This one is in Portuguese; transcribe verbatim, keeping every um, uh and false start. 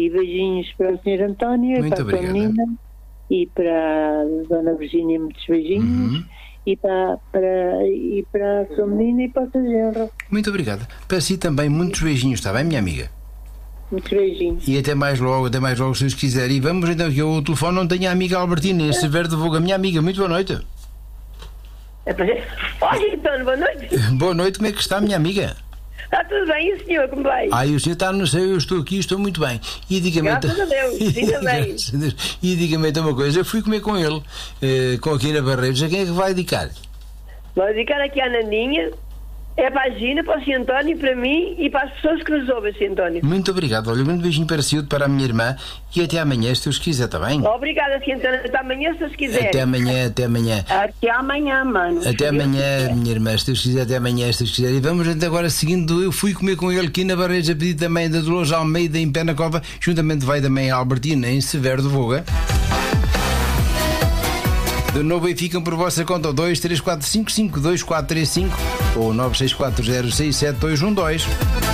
E beijinhos para o senhor António, Muito para obrigado. a menina e para a dona Virgínia, muitos beijinhos. Uhum. E para, para, e para a sua menina e para o seu genro. Muito obrigado. Para si também, muitos beijinhos, está bem, minha amiga? Muitos beijinhos. E até mais logo, até mais logo, se Deus quiser. E vamos então, que eu o telefone não tenho a amiga Albertina, em Severo de Voga. Minha amiga, muito boa noite. Olha, António, boa noite. Boa noite, como é que está, minha amiga? Está tudo bem, e o senhor, como vai? Ai, o senhor está, não sei, eu estou aqui, estou muito bem. E diga-me. Graças a Deus, ainda bem. Graças a Deus. E diga-me então uma coisa, eu fui comer com ele, eh, com a Kira Barreiros, a quem é que vai dedicar? Vou dedicar aqui à Nandinha, é para a Gina, para o senhor António, para mim e para as pessoas que nos ouvem, senhor António. Muito obrigado. Olha, um grande beijinho para si, para a minha irmã e até amanhã, se Deus quiser, está bem? Obrigada, senhor António. Até amanhã, se Deus quiser. Até amanhã, até amanhã. Até amanhã, mano. Até amanhã, minha irmã, se Deus quiser, até amanhã, se Deus quiser. E vamos até agora, seguindo, eu fui comer com ele aqui na Barreiros, a pedido também da Dolores Almeida, em Pé na Cova, juntamente vai também a Albertina, em Severo de Voga. De novo aí ficam por vossa conta o dois três quatro cinco cinco dois quatro três cinco ou nove seis quatro zero seis sete dois um dois.